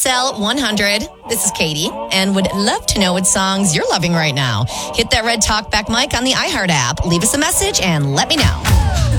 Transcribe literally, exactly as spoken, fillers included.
S L one hundred. This is Katie, and would love to know what songs you're loving right now. Hit that red talkback mic on the iHeart app. Leave us a message and let me know.